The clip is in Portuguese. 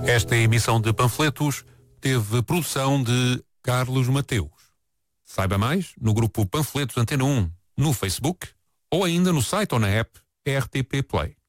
Esta emissão de panfletos teve produção de Carlos Mateus. Saiba mais no grupo Panfletos Antena 1, no Facebook ou ainda no site ou na app RTP Play.